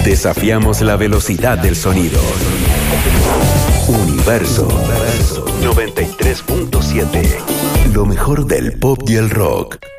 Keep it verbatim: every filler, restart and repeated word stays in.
Desafiamos la velocidad del sonido. Universo noventa y tres punto siete. Lo mejor del pop y el rock.